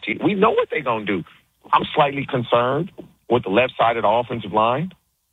team. We know what they're going to do. I'm slightly concerned with the left side of the offensive line.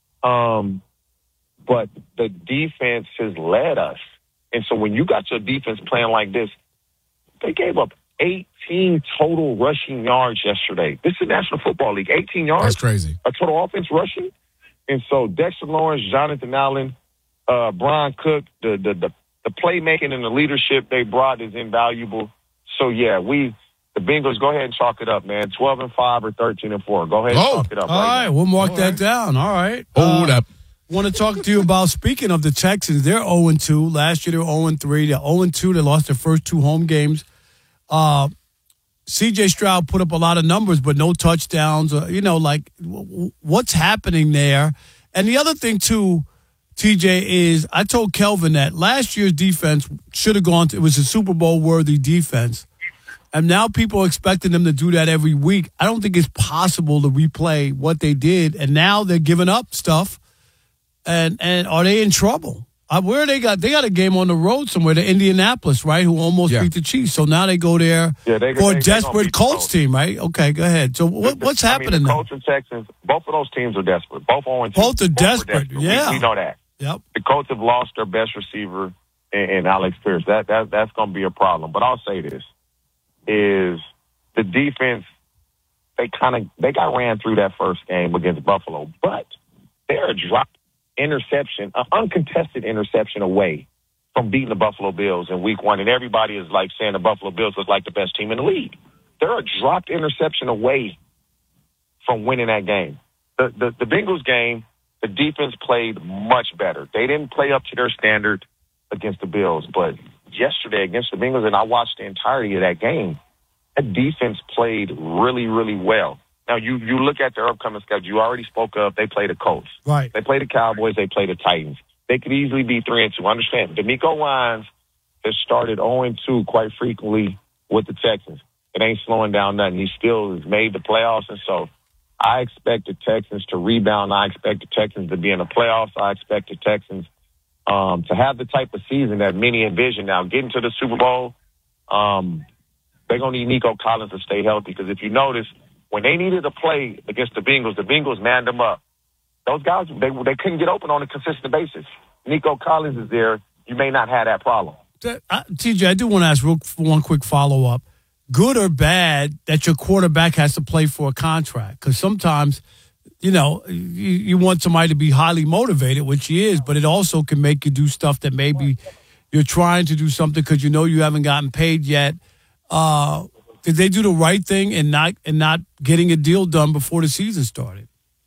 But the defense has led us. And so when you got your defense playing like this, they gave up 18 total rushing yards yesterday. This is the National Football League. 18 yards. That's crazy. A total offense rushing. And so Dexter Lawrence, Jonathan Allen, Brian Cook, the playmaking and the leadership they brought is invaluable. So, yeah, the Bengals, go ahead and chalk it up, man. 12-5 or 13-4. Go ahead and chalk it up. All right, we'll mark that down. All right. Hold up. Want to talk to you about, speaking of the Texans, they're 0-2. Last year they were 0-3. They're 0-2. They lost their first 2 home games. C.J. Stroud put up a lot of numbers, but no touchdowns. What's happening there? And the other thing, too, TJ, is I told Kelvin that last year's defense should have gone to – it was a Super Bowl-worthy defense. And now people are expecting them to do that every week. I don't think it's possible to replay what they did. And now they're giving up stuff. And are they in trouble? Where they got a game on the road somewhere, to Indianapolis, right, who almost beat the Chiefs. So now they go there for a desperate Colts team, right? Okay, go ahead. So what's happening now? The Colts and Texans, both of those teams are desperate. Both 0-2. Both are desperate, yeah. We know that. Yep. The Colts have lost their best receiver in Alex Pierce. That's going to be a problem. But I'll say this, is the defense, they got ran through that first game against Buffalo, but they're a drop interception, an uncontested interception away from beating the Buffalo Bills in week 1. And everybody is like saying the Buffalo Bills look like the best team in the league. They're a dropped interception away from winning that game. The Bengals game, the defense played much better. They didn't play up to their standard against the Bills, but yesterday against the Bengals, and I watched the entirety of that game, that defense played really, really well. Now, you look at their upcoming schedule. You already spoke of, they play the Colts. Right. They play the Cowboys. They play the Titans. They could easily be 3-2. Understand, DeMeco Ryans has started 0-2 quite frequently with the Texans. It ain't slowing down nothing. He still has made the playoffs, and so I expect the Texans to rebound. I expect the Texans to be in the playoffs. I expect the Texans to have the type of season that many envision. Now, getting to the Super Bowl, they're going to need Nico Collins to stay healthy, because if you notice, when they needed to play against the Bengals manned them up. Those guys, they couldn't get open on a consistent basis. Nico Collins is there. You may not have that problem. TJ, I do want to ask one quick follow-up. Good or bad that your quarterback has to play for a contract? Because sometimes, you want somebody to be highly motivated, which he is, but it also can make you do stuff that maybe you're trying to do something because you haven't gotten paid yet. Did they do the right thing in not getting a deal done before the season started?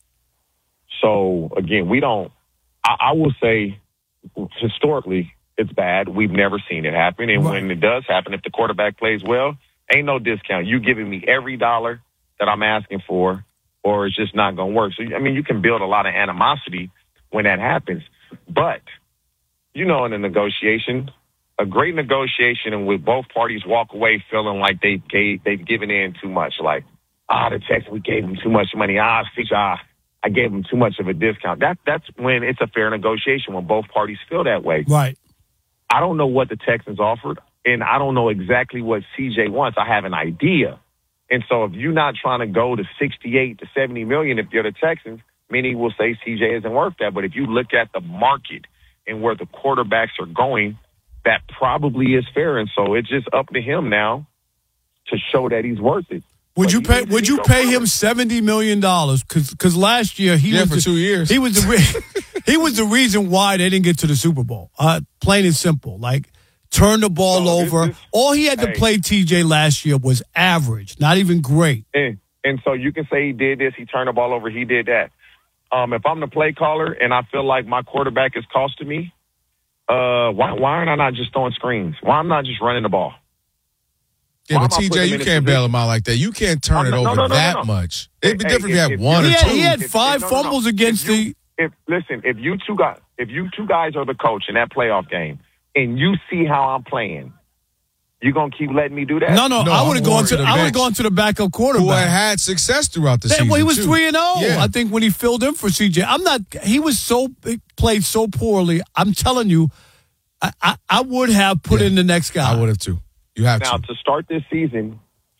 So, again, I will say historically it's bad. We've never seen it happen. And when it does happen, if the quarterback plays well, ain't no discount. You giving me every dollar that I'm asking for, or it's just not going to work. So, you can build a lot of animosity when that happens. But, in a negotiation, a great negotiation, and with both parties walk away feeling like they've given in too much. Like, the Texans, we gave them too much money. I gave them too much of a discount. That's when it's a fair negotiation, when both parties feel that way. Right. I don't know what the Texans offered, and I don't know exactly what CJ wants. I have an idea. And so if you're not trying to go to 68 to 70 million, if you're the Texans, many will say CJ isn't worth that. But if you look at the market and where the quarterbacks are going, that probably is fair. And so it's just up to him now to show that he's worth it. Would you pay him $70 million? Because last year for 2 years he was the reason why they didn't get to the Super Bowl. Plain and simple, like turn the ball over. All he had to play TJ last year was average, not even great. And so you can say he did this, he turned the ball over, he did that. If I'm the play caller and I feel like my quarterback is costing me, why aren't I not just throwing screens? Why am I not just running the ball? Yeah, but TJ, you can't bail him out like that. You can't turn it over that much. It'd be different if you had one or two. He had 5 fumbles against the. If you two guys are the coach in that playoff game, and you see how I'm playing, you gonna keep letting me do that? No. I would have gone to the backup quarterback who had success throughout the season. Well, he was 3-0. Yeah. I think when he filled in for CJ, he played so poorly. I'm telling you, I would have put in the next guy. I would have too. You have to start this season.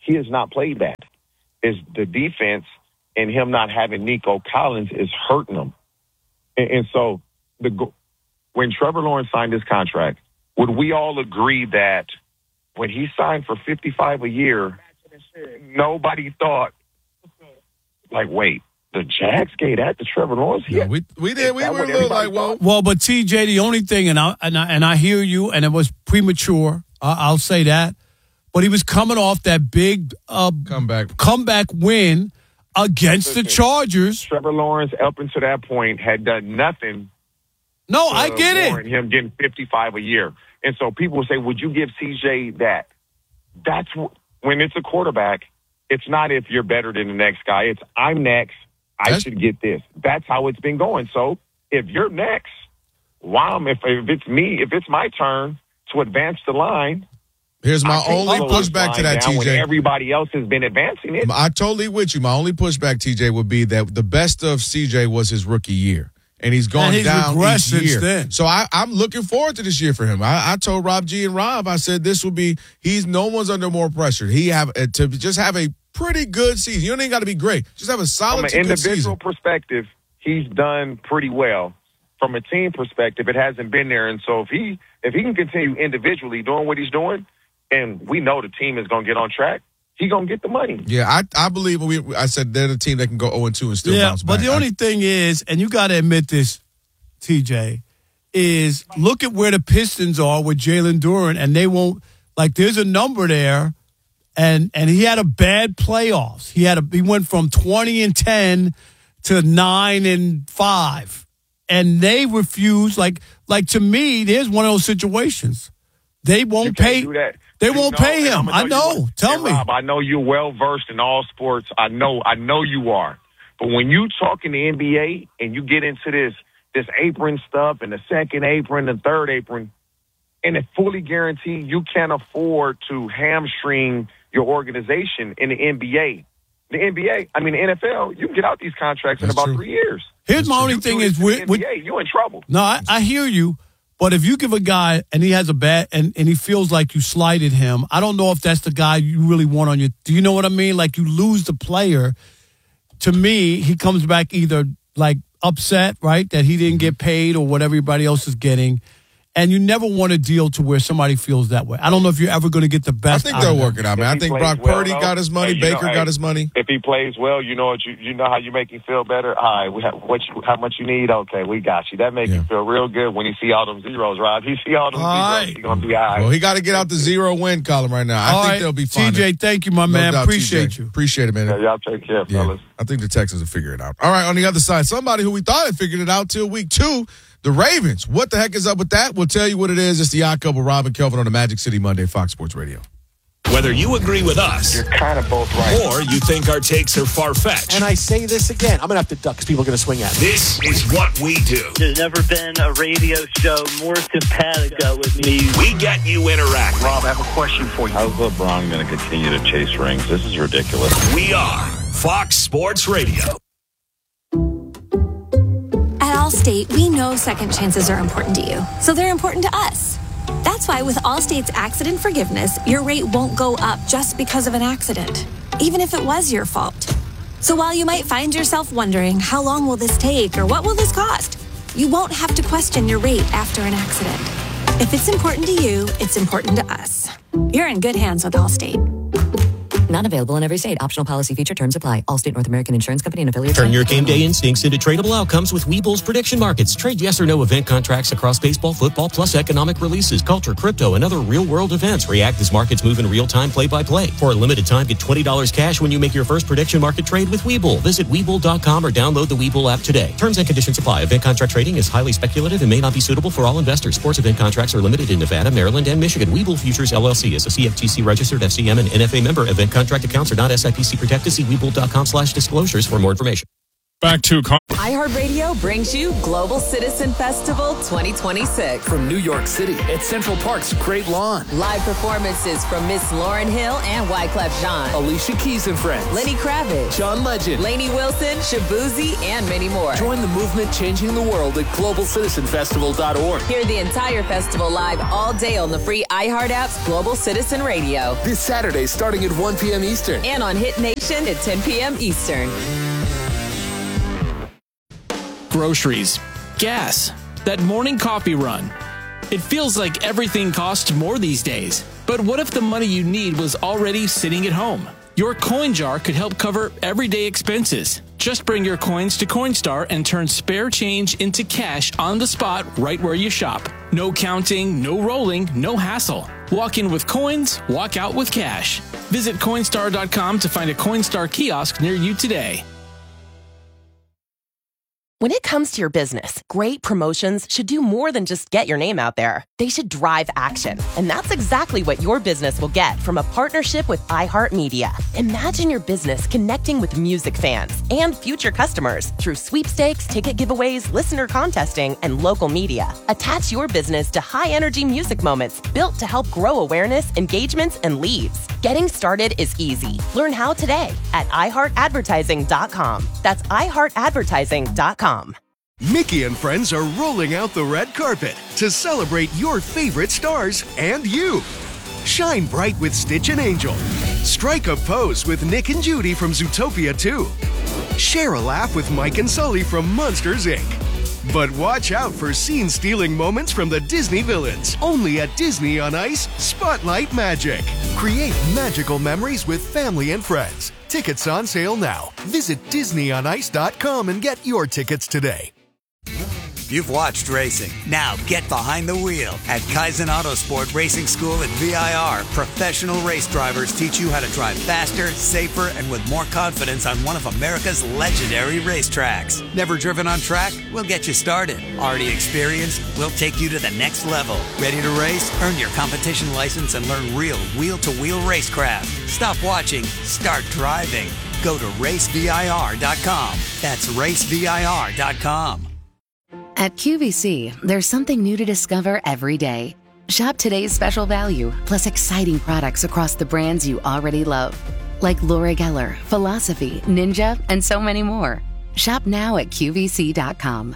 he has not played that. Is the defense and him not having Nico Collins is hurting him. And so when Trevor Lawrence signed his contract, would we all agree that when he signed for $55 a year, nobody thought, like, wait, the Jags gave that to Trevor Lawrence? Yeah, we did. We were a little like, well, but TJ, the only thing, and I hear you, and it was premature. I'll say that, but he was coming off that big comeback win against the Chargers. Trevor Lawrence, up until that point, had done nothing. No, I get it. Him getting $55 a year, and so people will say, "Would you give CJ that?" That's when it's a quarterback. It's not if you're better than the next guy. It's I'm next. I should get this. That's how it's been going. So if you're next, if it's me, if it's my turn to advance the line. Here's my only pushback to that, TJ. When everybody else has been advancing it. I totally with you. My only pushback, TJ, would be that the best of CJ was his rookie year. And he's gone down each year. Then. So I'm looking forward to this year for him. I told Rob G and Rob, I said this will be no one's under more pressure. He to just have a pretty good season. You don't even got to be great. Just have a solid good season. From an individual perspective, he's done pretty well. From a team perspective, it hasn't been there. And so if he can continue individually doing what he's doing, and we know the team is going to get on track, he's going to get the money. Yeah, I believe I said they're the team that can go 0-2 and still bounce back. But the only thing is, and you got to admit this, TJ, is look at where the Pistons are with Jalen Duren, and they won't, like, there's a number there, and he had a bad playoffs. He went from 20-10 to 9-5, and they refuse. Like to me, there's one of those situations. They won't pay. They won't pay him. I know. Tell me. Rob, I know you're well versed in all sports. I know you are. But when you talk in the NBA and you get into this apron stuff and the second apron, the third apron, and it's fully guaranteed you can't afford to hamstring your organization in the NBA. The NFL, you can get out these contracts in about 3 years. Here's my only thing is with NBA, you're in trouble. No, I hear you. But if you give a guy and he has a bad and he feels like you slighted him, I don't know if that's the guy you really want on your. Do you know what I mean? Like you lose the player. To me, he comes back either like upset, right, that he didn't get paid or what everybody else is getting. And you never want a deal to where somebody feels that way. I don't know if you're ever going to get the best. I think they'll work it out, man. I think Brock Purdy got his money. Baker got his money. If he plays well, you know how you make him feel better. All right, how much you need? Okay, we got you. That makes you feel real good when you see all them zeros, Rob. You see all them zeros, he's going to be all right. Well, he got to get out the 0-win column right now. I think they'll be fine. TJ, thank you, my man. Appreciate you. Appreciate it, man. Yeah, y'all take care, fellas. I think the Texans will figure it out. All right, on the other side, somebody who we thought had figured it out till week 2, the Ravens. What the heck is up with that? We'll tell you what it is. It's the Odd Couple, Rob and Kelvin on the Magic City Monday, Fox Sports Radio. Whether you agree with us, you're kind of both right, or you think our takes are far-fetched. And I say this again, I'm going to have to duck because people are going to swing at me. This is what we do. There's never been a radio show more simpatico with me. We get you interacting. Rob, I have a question for you. How's LeBron going to continue to chase rings? This is ridiculous. We are Fox Sports Radio. At Allstate, we know second chances are important to you, so they're important to us. That's why with Allstate's accident forgiveness, your rate won't go up just because of an accident, even if it was your fault. So while you might find yourself wondering, how long will this take or what will this cost? You won't have to question your rate after an accident. If it's important to you, it's important to us. You're in good hands with Allstate. Not available in every state. Optional policy feature terms apply. Allstate North American Insurance Company and affiliates. Turn your game day instincts into tradable outcomes with Webull's prediction markets. Trade yes or no event contracts across baseball, football, plus economic releases, culture, crypto, and other real-world events. React as markets move in real time, play-by-play. For a limited time, get $20 cash when you make your first prediction market trade with Webull. Visit Webull.com or download the Webull app today. Terms and conditions apply. Event contract trading is highly speculative and may not be suitable for all investors. Sports event contracts are limited in Nevada, Maryland, and Michigan. Webull Futures LLC is a CFTC registered FCM and NFA member. Event contract accounts are not SIPC protected. See Webull.com/disclosures for more information. Back to iHeartRadio brings you Global Citizen Festival 2026. From New York City at Central Park's Great Lawn. Live performances from Miss Lauryn Hill and Wyclef Jean. Alicia Keys and Friends. Lenny Kravitz. John Legend. Lainey Wilson, Shabuzi, and many more. Join the movement changing the world at globalcitizenfestival.org. Hear the entire festival live all day on the free iHeart app's Global Citizen Radio. This Saturday starting at 1 p.m. Eastern. And on Hit Nation at 10 p.m. Eastern. Groceries, gas, that morning coffee run. It feels like everything costs more these days. But what if the money you need was already sitting at home? Your coin jar could help cover everyday expenses. Just bring your coins to Coinstar and turn spare change into cash on the spot right where you shop. No counting, no rolling, no hassle. Walk in with coins, walk out with cash. Visit Coinstar.com to find a Coinstar kiosk near you today. When it comes to your business, great promotions should do more than just get your name out there. They should drive action. And that's exactly what your business will get from a partnership with iHeartMedia. Imagine your business connecting with music fans and future customers through sweepstakes, ticket giveaways, listener contesting, and local media. Attach your business to high-energy music moments built to help grow awareness, engagements, and leads. Getting started is easy. Learn how today at iHeartAdvertising.com. That's iHeartAdvertising.com. Mickey and friends are rolling out the red carpet to celebrate your favorite stars and you. Shine bright with Stitch and Angel. Strike a pose with Nick and Judy from Zootopia 2. Share a laugh with Mike and Sully from Monsters, Inc. But watch out for scene-stealing moments from the Disney villains. Only at Disney on Ice, Spotlight Magic. Create magical memories with family and friends. Tickets on sale now. Visit DisneyOnIce.com and get your tickets today. You've watched racing. Now get behind the wheel. At Kaizen Autosport Racing School at VIR, professional race drivers teach you how to drive faster, safer, and with more confidence on one of America's legendary racetracks. Never driven on track? We'll get you started. Already experienced? We'll take you to the next level. Ready to race? Earn your competition license and learn real wheel-to-wheel racecraft. Stop watching. Start driving. Go to racevir.com. That's racevir.com. At QVC, there's something new to discover every day. Shop today's special value, plus exciting products across the brands you already love. Like Laura Geller, Philosophy, Ninja, and so many more. Shop now at QVC.com.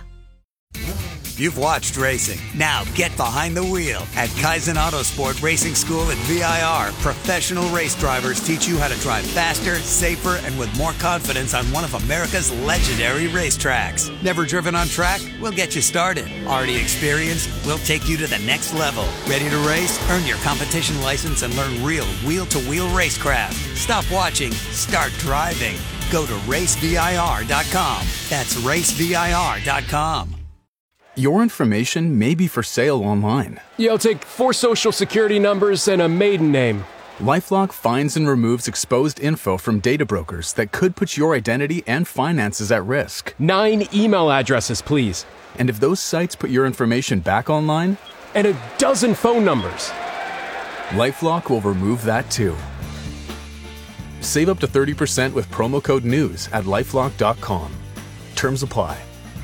You've watched racing. Now get behind the wheel. At Kaizen Autosport Racing School at VIR, professional race drivers teach you how to drive faster, safer, and with more confidence on one of America's legendary racetracks. Never driven on track? We'll get you started. Already experienced? We'll take you to the next level. Ready to race? Earn your competition license and learn real wheel-to-wheel racecraft. Stop watching. Start driving. Go to racevir.com. That's racevir.com. Your information may be for sale online. Yo, take 4 social security numbers and a maiden name. LifeLock finds and removes exposed info from data brokers that could put your identity and finances at risk. 9 email addresses, please. And if those sites put your information back online? And a dozen phone numbers. LifeLock will remove that too. Save up to 30% with promo code NEWS at LifeLock.com. Terms apply.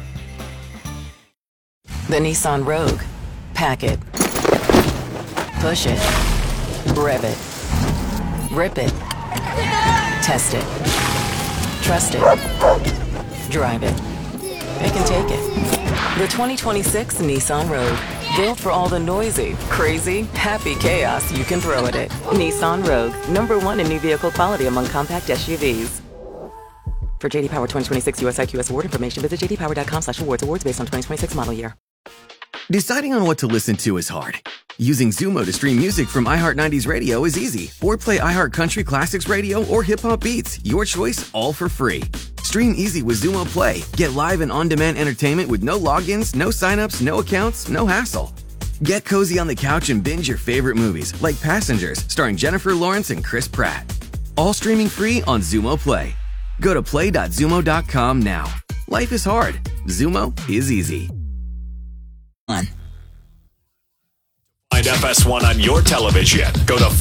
The Nissan Rogue. Pack it. Push it. Rev it. Rip it. Test it. Trust it. Drive it. It can take it. The 2026 Nissan Rogue. Built for all the noisy, crazy, happy chaos you can throw at it. Nissan Rogue. #1 in new vehicle quality among compact SUVs. For JD Power 2026 US IQS award information, visit jdpower.com/awards. Awards based on 2026 model year. Deciding on what to listen to is hard. Using Zumo to stream music from iHeart 90s Radio is easy. Or play iHeart Country Classics Radio or Hip Hop Beats. Your choice, all for free. Stream easy with Zumo Play. Get live and on-demand entertainment with no logins, no signups, no accounts, no hassle. Get cozy on the couch and binge your favorite movies, like Passengers, starring Jennifer Lawrence and Chris Pratt. All streaming free on Zumo Play. Go to play.zumo.com now. Life is hard. Zumo is easy. Find FS1 on your television. Go to